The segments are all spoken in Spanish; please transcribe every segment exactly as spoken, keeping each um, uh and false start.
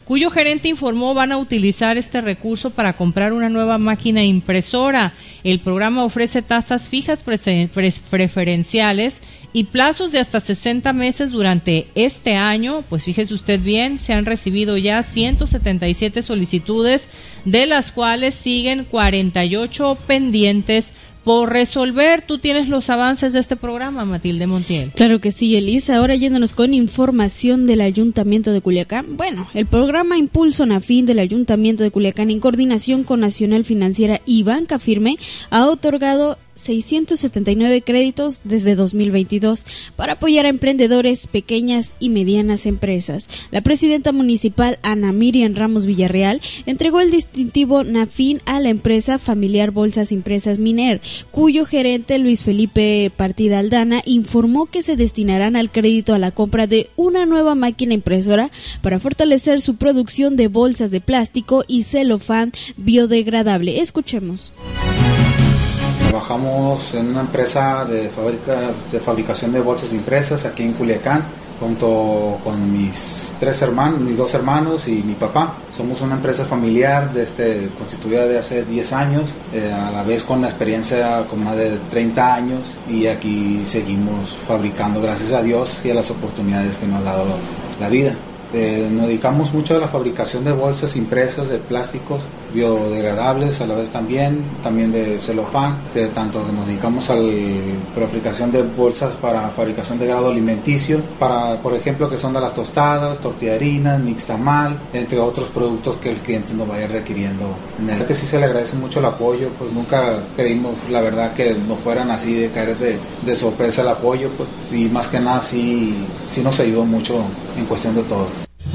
cuyo gerente informó van a utilizar este recurso para comprar una nueva máquina impresora. El programa ofrece tasas fijas pre- pre- preferenciales y plazos de hasta sesenta meses durante este año. Pues fíjese usted bien, se han recibido ya ciento setenta y siete solicitudes, de las cuales siguen cuarenta y ocho pendientes por resolver. Tú tienes los avances de este programa, Matilde Montiel. Claro que sí, Elisa. Ahora yéndonos con información del Ayuntamiento de Culiacán. Bueno, el programa Impulso Nafin del Ayuntamiento de Culiacán, en coordinación con Nacional Financiera y Banca Firme, ha otorgado seiscientos setenta y nueve créditos desde dos mil veintidós para apoyar a emprendedores, pequeñas y medianas empresas. La presidenta municipal, Ana Miriam Ramos Villarreal, entregó el distintivo Nafin a la empresa familiar Bolsas Impresas Miner, cuyo gerente, Luis Felipe Partida Aldana, informó que se destinarán al crédito a la compra de una nueva máquina impresora para fortalecer su producción de bolsas de plástico y celofán biodegradable. Escuchemos. Trabajamos en una empresa de, fabrica, de fabricación de bolsas impresas aquí en Culiacán, junto con mis tres hermanos, mis dos hermanos y mi papá. Somos una empresa familiar de este, constituida de hace diez años, eh, a la vez con una experiencia con más de treinta años, y aquí seguimos fabricando gracias a Dios y a las oportunidades que nos ha dado la vida. Eh, nos dedicamos mucho a la fabricación de bolsas impresas de plásticos biodegradables, a la vez también, también de celofán, de tanto que nos dedicamos a la fabricación de bolsas para fabricación de grado alimenticio, para, por ejemplo, que son de las tostadas, tortilla de harina, nixtamal, entre otros productos que el cliente nos vaya requiriendo. En el que sí se le agradece mucho el apoyo, pues nunca creímos, la verdad, que nos fueran así de caer de, de sorpresa el apoyo, pues, y más que nada sí, sí nos ayudó mucho en cuestión de todo.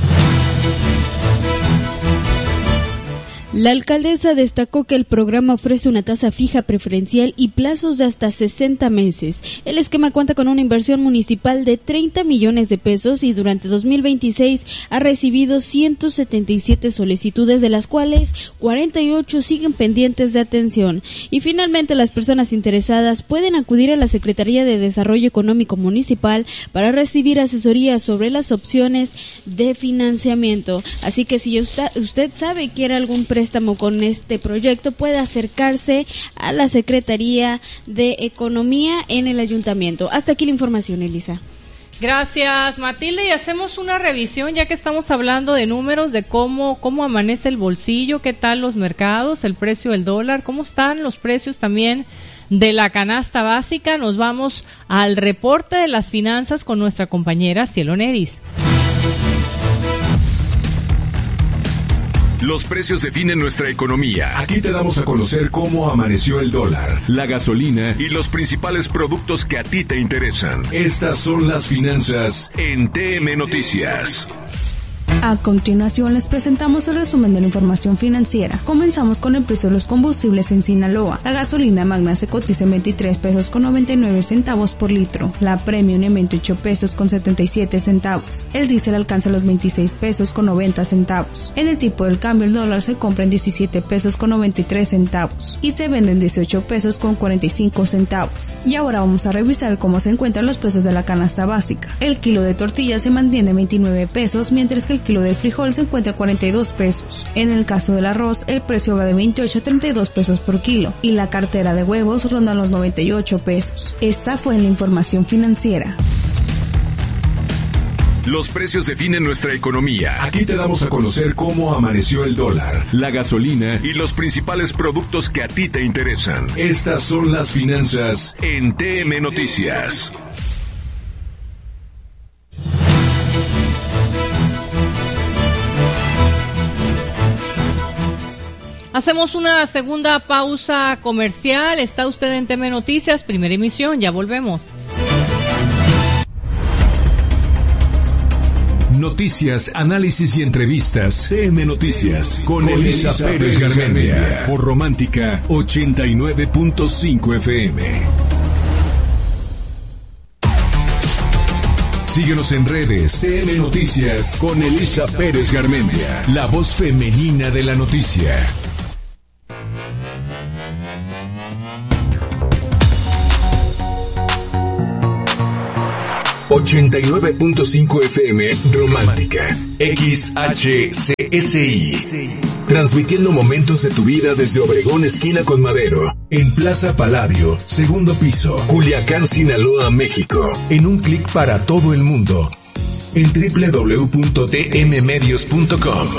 La alcaldesa destacó que el programa ofrece una tasa fija preferencial y plazos de hasta sesenta meses. El esquema cuenta con una inversión municipal de treinta millones de pesos y durante dos mil veintiséis ha recibido ciento setenta y siete solicitudes, de las cuales cuarenta y ocho siguen pendientes de atención. Y finalmente, las personas interesadas pueden acudir a la Secretaría de Desarrollo Económico Municipal para recibir asesoría sobre las opciones de financiamiento. Así que si usted, usted sabe que quiere algún préstamo con este proyecto, puede acercarse a la Secretaría de Economía en el Ayuntamiento. Hasta aquí la información, Elisa. Gracias, Matilde, y hacemos una revisión, ya que estamos hablando de números, de cómo, cómo amanece el bolsillo, qué tal los mercados, el precio del dólar, cómo están los precios también de la canasta básica. Nos vamos al reporte de las finanzas con nuestra compañera Cielo Neris. Los precios definen nuestra economía. Aquí te damos a conocer cómo amaneció el dólar, la gasolina y los principales productos que a ti te interesan. Estas son las finanzas en T M Noticias. A continuación les presentamos el resumen de la información financiera. Comenzamos con el precio de los combustibles en Sinaloa. La gasolina magna se cotiza en veintitrés pesos con noventa y nueve centavos por litro. La premium en veintiocho pesos con setenta y siete centavos. El diésel alcanza los veintiséis pesos con noventa centavos. En el tipo del cambio, el dólar se compra en diecisiete pesos con noventa y tres centavos y se vende en dieciocho pesos con cuarenta y cinco centavos. Y ahora vamos a revisar cómo se encuentran los precios de la canasta básica. El kilo de tortilla se mantiene en veintinueve pesos, mientras que el kilo de frijol se encuentra a cuarenta y dos pesos. En el caso del arroz, el precio va de veintiocho a treinta y dos pesos por kilo y la cartera de huevos ronda los noventa y ocho pesos. Esta fue la información financiera. Los precios definen nuestra economía. Aquí te damos a conocer cómo amaneció el dólar, la gasolina y los principales productos que a ti te interesan. Estas son las finanzas en T M Noticias. Hacemos una segunda pausa comercial. Está usted en T M Noticias, primera emisión. Ya volvemos. Noticias, análisis y entrevistas. T M Noticias con Elisa Pérez Garmendia por Romántica ochenta y nueve punto cinco F M. Síguenos en redes. T M Noticias con Elisa Pérez Garmendia, la voz femenina de la noticia. ochenta y nueve punto cinco F M Romántica, X H C S I. Transmitiendo momentos de tu vida desde Obregón, esquina con Madero, en Plaza Palladio, segundo piso, Culiacán, Sinaloa, México. En un clic para todo el mundo, en doble u doble u doble u punto t m medios punto com.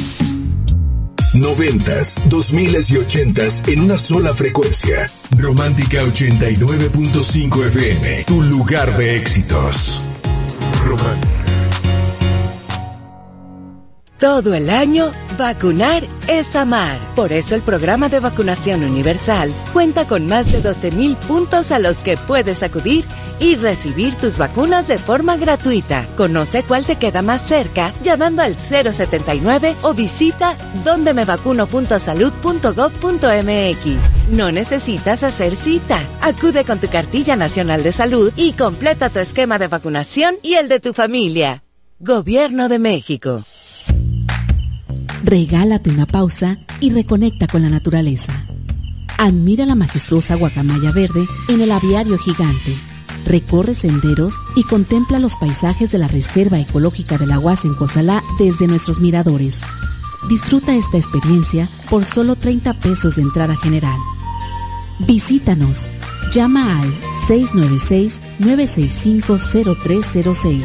Noventas, dos miles y ochentas en una sola frecuencia. Romántica ochenta y nueve punto cinco F M, tu lugar de éxitos. Romántica. Todo el año, vacunar es amar. Por eso el programa de vacunación universal cuenta con más de doce mil puntos a los que puedes acudir y recibir tus vacunas de forma gratuita. Conoce cuál te queda más cerca llamando al cero setenta y nueve o visita donde me vacuno punto salud punto gob punto m x. No necesitas hacer cita. Acude con tu cartilla nacional de salud y completa tu esquema de vacunación y el de tu familia. Gobierno de México. Regálate una pausa y reconecta con la naturaleza. Admira la majestuosa guacamaya verde en el aviario gigante. Recorre senderos y contempla los paisajes de la Reserva Ecológica de la Huaza en Cozalá desde nuestros miradores. Disfruta esta experiencia por solo treinta pesos de entrada general. Visítanos. Llama al seis nueve seis, nueve seis cinco, cero tres cero seis.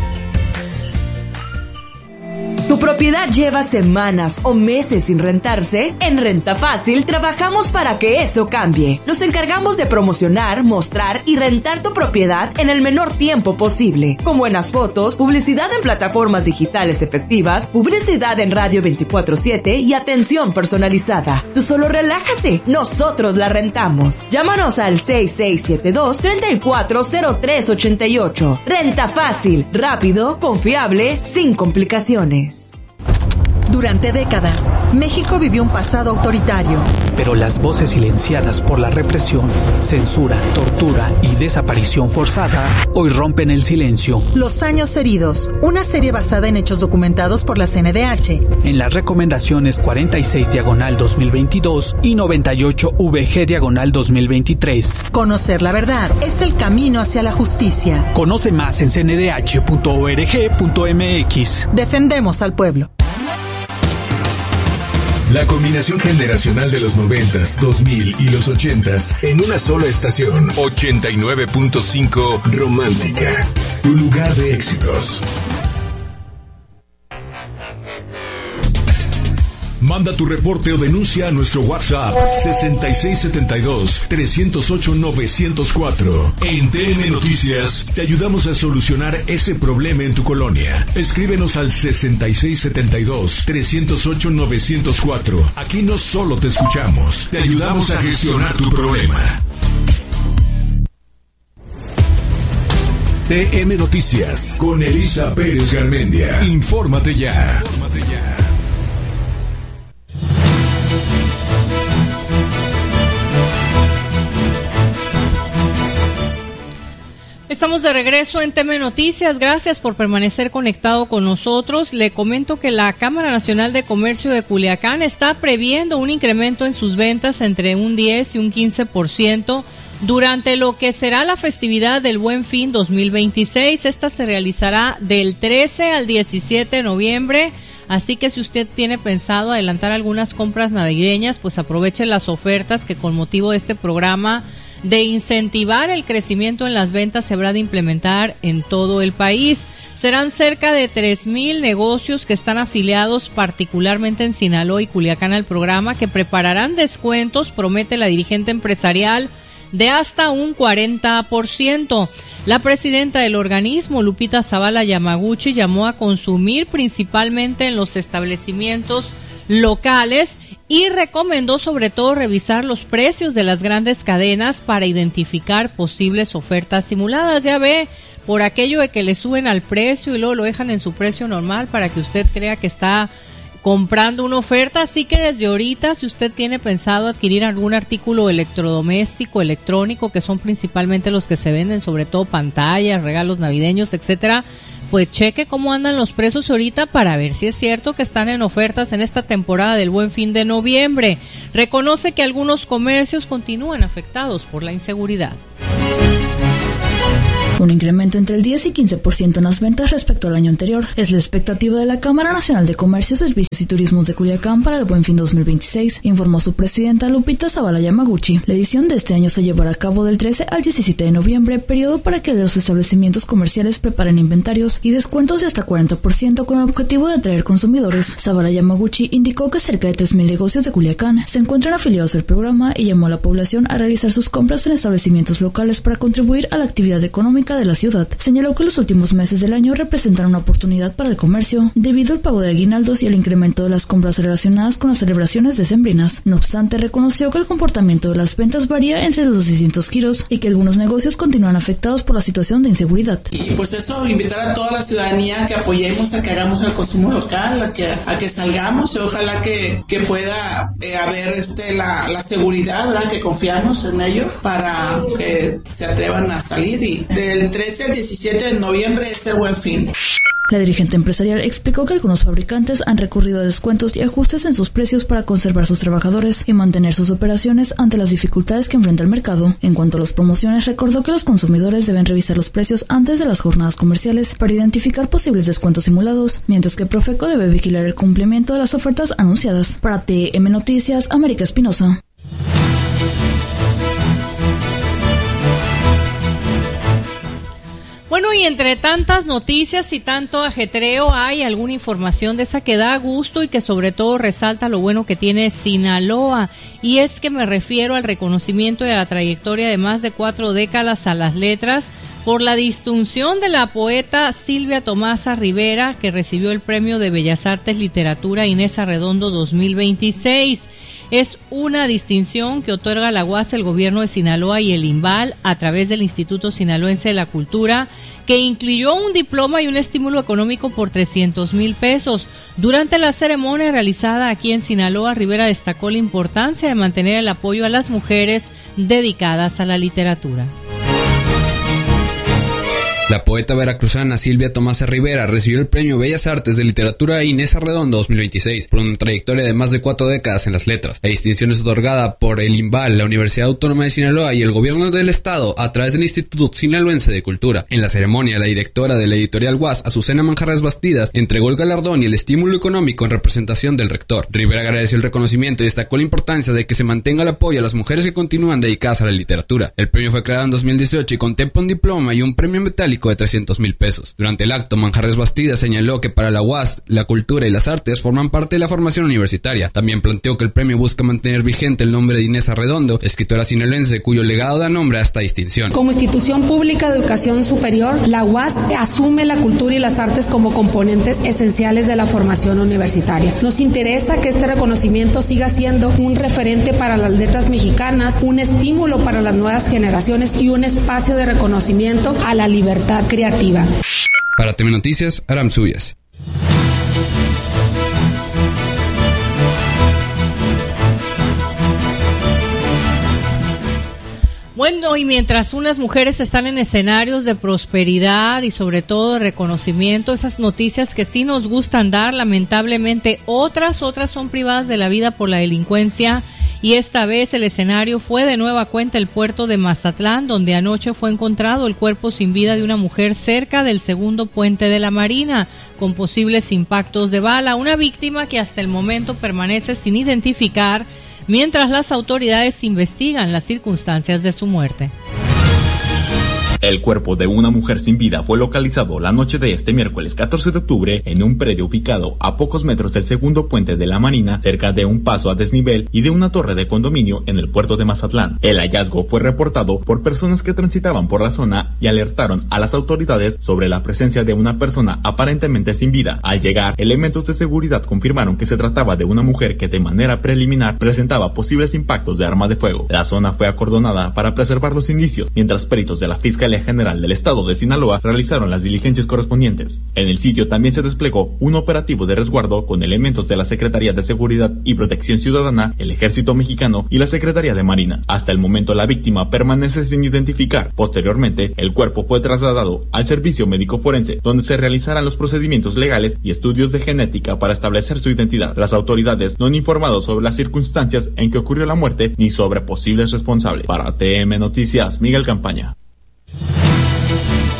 ¿Tu propiedad lleva semanas o meses sin rentarse? En Renta Fácil trabajamos para que eso cambie. Nos encargamos de promocionar, mostrar y rentar tu propiedad en el menor tiempo posible. Con buenas fotos, publicidad en plataformas digitales efectivas, publicidad en radio veinticuatro siete y atención personalizada. Tú solo relájate, nosotros la rentamos. Llámanos al seis seis siete dos, tres cuatro cero tres ocho ocho. Renta Fácil, rápido, confiable, sin complicaciones. Durante décadas, México vivió un pasado autoritario. Pero las voces silenciadas por la represión, censura, tortura y desaparición forzada hoy rompen el silencio. Los años heridos, una serie basada en hechos documentados por la C N D H. En las recomendaciones cuarenta y seis diagonal dos mil veintidós y noventa y ocho V G diagonal dos mil veintitrés. Conocer la verdad es el camino hacia la justicia. Conoce más en c n d h punto org punto m x. Defendemos al pueblo. La combinación generacional de los noventas, dos mil y los ochentas en una sola estación. ochenta y nueve punto cinco Romántica, tu lugar de éxitos. Manda tu reporte o denuncia a nuestro WhatsApp sesenta y seis setenta y dos, trescientos ocho, novecientos cuatro. En T N Noticias te ayudamos a solucionar ese problema en tu colonia. Escríbenos al sesenta y seis setenta y dos, trescientos ocho, novecientos cuatro. Aquí no solo te escuchamos, te ayudamos a gestionar tu problema. T M Noticias con Elisa Pérez Garmendia. Infórmate ya. Infórmate ya. Estamos de regreso en T M Noticias. Gracias por permanecer conectado con nosotros. Le comento que la Cámara Nacional de Comercio de Culiacán está previendo un incremento en sus ventas entre un diez y un quince por ciento durante lo que será la festividad del Buen Fin dos mil veintiséis. Esta se realizará del trece al diecisiete de noviembre. Así que si usted tiene pensado adelantar algunas compras navideñas, pues aproveche las ofertas que con motivo de este programa de incentivar el crecimiento en las ventas se habrá de implementar en todo el país. Serán cerca de tres mil negocios que están afiliados particularmente en Sinaloa y Culiacán al programa, que prepararán descuentos, promete la dirigente empresarial, de hasta un cuarenta por ciento. La presidenta del organismo, Lupita Zavala Yamaguchi, llamó a consumir principalmente en los establecimientos locales y recomendó sobre todo revisar los precios de las grandes cadenas para identificar posibles ofertas simuladas. Ya ve, por aquello de que le suben al precio y luego lo dejan en su precio normal para que usted crea que está comprando una oferta. Así que desde ahorita, si usted tiene pensado adquirir algún artículo electrodoméstico, electrónico, que son principalmente los que se venden, sobre todo pantallas, regalos navideños, etcétera, pues cheque cómo andan los precios ahorita para ver si es cierto que están en ofertas en esta temporada del Buen Fin de noviembre. Reconoce que algunos comercios continúan afectados por la inseguridad. Un incremento entre el diez y quince por ciento en las ventas respecto al año anterior es la expectativa de la Cámara Nacional de Comercio, Servicios y Turismos de Culiacán para el Buen Fin dos mil veintiséis, informó su presidenta Lupita Zavala Yamaguchi. La edición de este año se llevará a cabo del trece al diecisiete de noviembre, periodo para que los establecimientos comerciales preparen inventarios y descuentos de hasta cuarenta por ciento con el objetivo de atraer consumidores. Zavala Yamaguchi indicó que cerca de tres mil negocios de Culiacán se encuentran afiliados al programa y llamó a la población a realizar sus compras en establecimientos locales para contribuir a la actividad económica de la ciudad. Señaló que los últimos meses del año representan una oportunidad para el comercio debido al pago de aguinaldos y el incremento de las compras relacionadas con las celebraciones decembrinas. No obstante, reconoció que el comportamiento de las ventas varía entre los distintos giros y que algunos negocios continúan afectados por la situación de inseguridad. Y pues eso, invitar a toda la ciudadanía que apoyemos a que hagamos el consumo local, a que, a que salgamos y ojalá que, que pueda eh, haber este, la, la seguridad, ¿verdad? Que confiamos en ello para que se atrevan a salir y de del trece al diecisiete de noviembre es el Buen Fin. La dirigente empresarial explicó que algunos fabricantes han recurrido a descuentos y ajustes en sus precios para conservar sus trabajadores y mantener sus operaciones ante las dificultades que enfrenta el mercado. En cuanto a las promociones, recordó que los consumidores deben revisar los precios antes de las jornadas comerciales para identificar posibles descuentos simulados, mientras que Profeco debe vigilar el cumplimiento de las ofertas anunciadas. Para T M Noticias, América Espinosa. Bueno, y entre tantas noticias y tanto ajetreo, hay alguna información de esa que da gusto y que sobre todo resalta lo bueno que tiene Sinaloa. Y es que me refiero al reconocimiento y a la trayectoria de más de cuatro décadas a las letras por la distinción de la poeta Silvia Tomasa Rivera, que recibió el Premio de Bellas Artes Literatura Inés Arredondo dos mil veintiséis. Es una distinción que otorga la U A S, el gobierno de Sinaloa y el INVAL a través del Instituto Sinaloense de la Cultura, que incluyó un diploma y un estímulo económico por trescientos mil pesos. Durante la ceremonia realizada aquí en Sinaloa, Rivera destacó la importancia de mantener el apoyo a las mujeres dedicadas a la literatura. La poeta veracruzana Silvia Tomasa Rivera recibió el Premio Bellas Artes de Literatura Inés Arredondo dos mil veintiséis por una trayectoria de más de cuatro décadas en las letras. La distinción es otorgada por el INVAL, la Universidad Autónoma de Sinaloa y el Gobierno del Estado a través del Instituto Sinaloense de Cultura. En la ceremonia, la directora de la editorial U A S, Azucena Manjarres Bastidas, entregó el galardón y el estímulo económico en representación del rector. Rivera agradeció el reconocimiento y destacó la importancia de que se mantenga el apoyo a las mujeres que continúan dedicadas a la literatura. El premio fue creado en dos mil dieciocho y contempla un diploma y un premio metálico de trescientos mil pesos. Durante el acto, Manjarres Bastidas señaló que para la U A S, la cultura y las artes forman parte de la formación universitaria. También planteó que el premio busca mantener vigente el nombre de Inés Arredondo, escritora sinaloense cuyo legado da nombre a esta distinción. Como institución pública de educación superior, la U A S asume la cultura y las artes como componentes esenciales de la formación universitaria. Nos interesa que este reconocimiento siga siendo un referente para las letras mexicanas, un estímulo para las nuevas generaciones y un espacio de reconocimiento a la libertad creativa. Para T V Noticias, Aram Suyas. Bueno, y mientras unas mujeres están en escenarios de prosperidad y sobre todo de reconocimiento, esas noticias que sí nos gustan dar, lamentablemente otras, otras son privadas de la vida por la delincuencia. Y esta vez el escenario fue de nueva cuenta el puerto de Mazatlán, donde anoche fue encontrado el cuerpo sin vida de una mujer cerca del segundo puente de la Marina, con posibles impactos de bala. Una víctima que hasta el momento permanece sin identificar, mientras las autoridades investigan las circunstancias de su muerte. El cuerpo de una mujer sin vida fue localizado la noche de este miércoles catorce de octubre en un predio ubicado a pocos metros del segundo puente de la Marina, cerca de un paso a desnivel y de una torre de condominio en el puerto de Mazatlán. El hallazgo fue reportado por personas que transitaban por la zona y alertaron a las autoridades sobre la presencia de una persona aparentemente sin vida. Al llegar, elementos de seguridad confirmaron que se trataba de una mujer que de manera preliminar presentaba posibles impactos de arma de fuego. La zona fue acordonada para preservar los indicios, mientras peritos de la Fiscalía General del Estado de Sinaloa realizaron las diligencias correspondientes. En el sitio también se desplegó un operativo de resguardo con elementos de la Secretaría de Seguridad y Protección Ciudadana, el Ejército Mexicano y la Secretaría de Marina. Hasta el momento la víctima permanece sin identificar. Posteriormente, el cuerpo fue trasladado al Servicio Médico Forense, donde se realizarán los procedimientos legales y estudios de genética para establecer su identidad. Las autoridades no han informado sobre las circunstancias en que ocurrió la muerte ni sobre posibles responsables. Para T M Noticias, Miguel Campaña.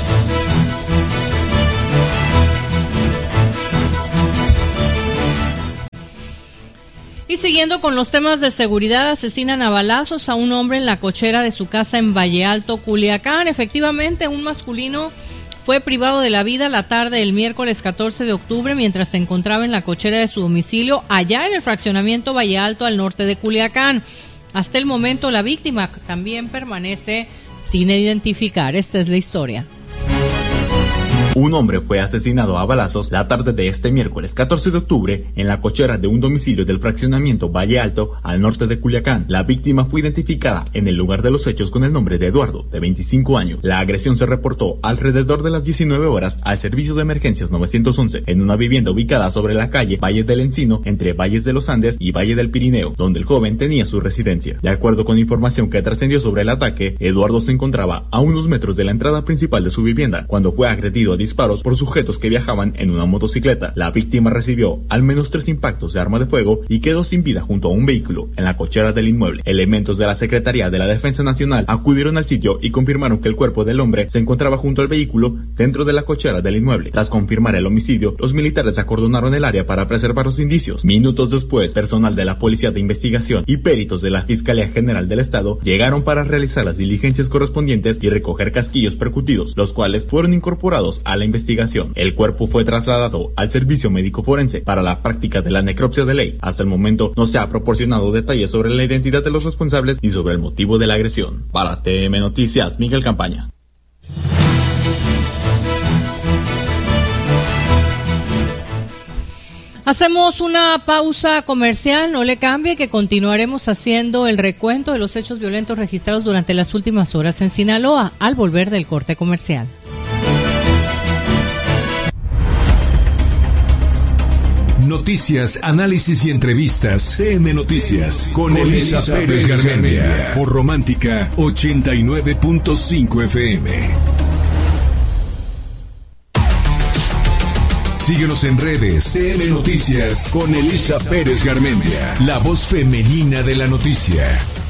Y siguiendo con los temas de seguridad, asesinan a balazos a un hombre en la cochera de su casa en Valle Alto, Culiacán. Efectivamente, un masculino fue privado de la vida la tarde del miércoles catorce de octubre mientras se encontraba en la cochera de su domicilio allá en el fraccionamiento Valle Alto al norte de Culiacán. Hasta el momento la víctima también permanece sin identificar. Esta es la historia. Un hombre fue asesinado a balazos la tarde de este miércoles catorce de octubre en la cochera de un domicilio del fraccionamiento Valle Alto al norte de Culiacán. La víctima fue identificada en el lugar de los hechos con el nombre de Eduardo, de veinticinco años. La agresión se reportó alrededor de las diecinueve horas al servicio de emergencias nueve once en una vivienda ubicada sobre la calle Valle del Encino entre Valles de los Andes y Valle del Pirineo, donde el joven tenía su residencia. De acuerdo con información que trascendió sobre el ataque, Eduardo se encontraba a unos metros de la entrada principal de su vivienda cuando fue agredido a disparos por sujetos que viajaban en una motocicleta. La víctima recibió al menos tres impactos de arma de fuego y quedó sin vida junto a un vehículo en la cochera del inmueble. Elementos de la Secretaría de la Defensa Nacional acudieron al sitio y confirmaron que el cuerpo del hombre se encontraba junto al vehículo dentro de la cochera del inmueble. Tras confirmar el homicidio, los militares acordonaron el área para preservar los indicios. Minutos después, personal de la Policía de Investigación y peritos de la Fiscalía General del Estado llegaron para realizar las diligencias correspondientes y recoger casquillos percutidos, los cuales fueron incorporados a la investigación. El cuerpo fue trasladado al servicio médico forense para la práctica de la necropsia de ley. Hasta el momento no se ha proporcionado detalles sobre la identidad de los responsables y sobre el motivo de la agresión. Para T M Noticias, Miguel Campaña. Hacemos una pausa comercial, no le cambie, que continuaremos haciendo el recuento de los hechos violentos registrados durante las últimas horas en Sinaloa al volver del corte comercial. Noticias, análisis y entrevistas. T M Noticias con Elisa Pérez Garmendia por Romántica ochenta y nueve punto cinco F M. Síguenos en redes. T M Noticias con Elisa Pérez Garmendia, la voz femenina de la noticia.